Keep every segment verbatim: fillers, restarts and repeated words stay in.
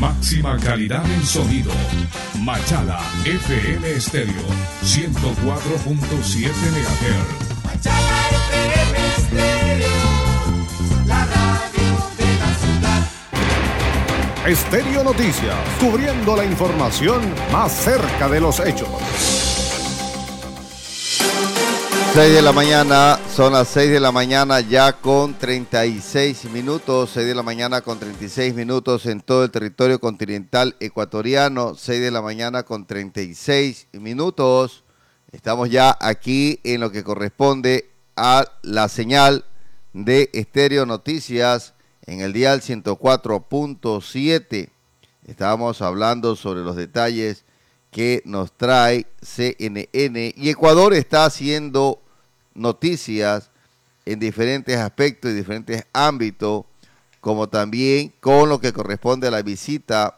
Máxima calidad en sonido. Machala F M Estéreo ciento cuatro punto siete megahertz. Machala F M Estéreo, la radio de la ciudad. Estéreo Noticias, cubriendo la información más cerca de los hechos. seis de la mañana, son las seis de la mañana ya con treinta y seis minutos, seis de la mañana con treinta y seis minutos en todo el territorio continental ecuatoriano, seis de la mañana con treinta y seis minutos. Estamos ya aquí en lo que corresponde a la señal de Estéreo Noticias en el dial ciento cuatro punto siete. Estábamos hablando sobre los detalles que nos trae C N N y Ecuador está haciendo noticias en diferentes aspectos y diferentes ámbitos, como también con lo que corresponde a la visita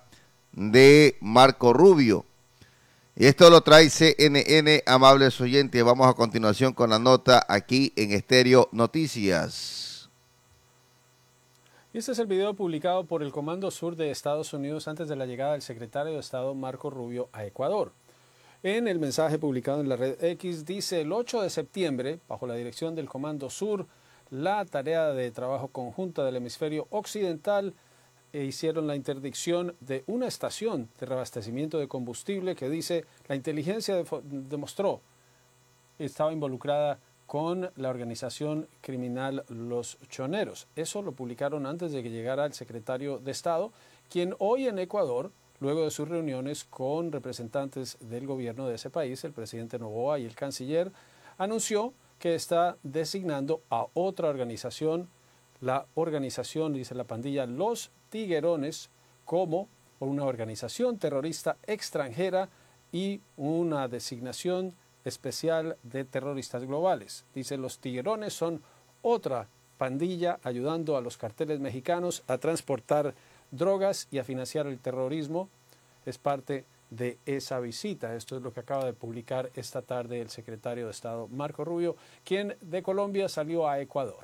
de Marco Rubio. Esto lo trae C N N, amables oyentes. Vamos a continuación con la nota aquí en Estéreo Noticias. Este es el video publicado por el Comando Sur de Estados Unidos antes de la llegada del secretario de Estado Marco Rubio a Ecuador. En el mensaje publicado en la red X dice: el ocho de septiembre, bajo la dirección del Comando Sur, la tarea de trabajo conjunta del hemisferio occidental e hicieron la interdicción de una estación de reabastecimiento de combustible que dice la inteligencia de, demostró estaba involucrada con la organización criminal Los Choneros. Eso lo publicaron antes de que llegara el secretario de Estado, quien hoy en Ecuador, luego de sus reuniones con representantes del gobierno de ese país, el presidente Noboa y el canciller, anunció que está designando a otra organización, la organización, dice la pandilla, Los Tiguerones, como una organización terrorista extranjera y una designación especial de terroristas globales. Dice: los Tiguerones son otra pandilla ayudando a los carteles mexicanos a transportar drogas y a financiar el terrorismo. Es parte de esa visita. Esto es lo que acaba de publicar esta tarde el secretario de Estado Marco Rubio, quien de Colombia salió a Ecuador.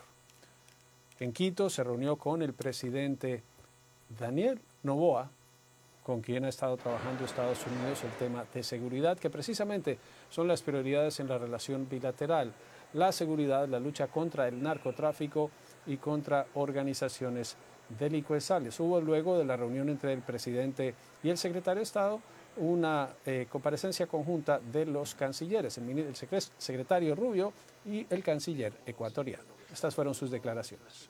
En Quito se reunió con el presidente Daniel Noboa, con quien ha estado trabajando Estados Unidos el tema de seguridad, que precisamente son las prioridades en la relación bilateral: la seguridad, la lucha contra el narcotráfico y contra organizaciones delincuenciales. Hubo luego de la reunión entre el presidente y el secretario de Estado una eh, comparecencia conjunta de los cancilleres, el, el secretario Rubio y el canciller ecuatoriano. Estas fueron sus declaraciones.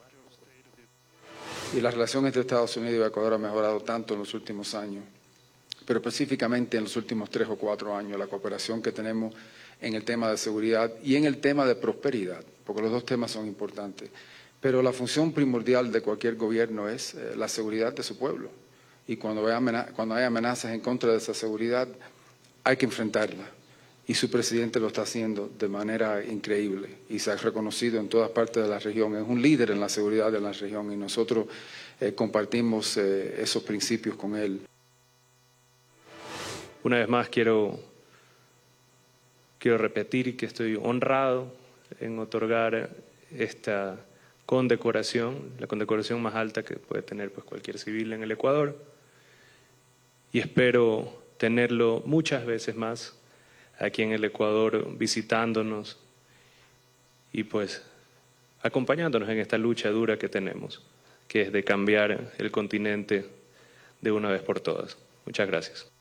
Y la relación entre Estados Unidos y Ecuador ha mejorado tanto en los últimos años, pero específicamente en los últimos tres o cuatro años, la cooperación que tenemos en el tema de seguridad y en el tema de prosperidad, porque los dos temas son importantes. Pero la función primordial de cualquier gobierno es eh, la seguridad de su pueblo. Y cuando hay, amenazas, cuando hay amenazas en contra de esa seguridad, hay que enfrentarla. Y su presidente lo está haciendo de manera increíble y se ha reconocido en todas partes de la región. Es un líder en la seguridad de la región y nosotros eh, compartimos eh, esos principios con él. Una vez más quiero, quiero repetir que estoy honrado en otorgar esta condecoración, la condecoración más alta que puede tener pues, cualquier civil en el Ecuador, y espero tenerlo muchas veces más aquí en el Ecuador, visitándonos y pues acompañándonos en esta lucha dura que tenemos, que es de cambiar el continente de una vez por todas. Muchas gracias.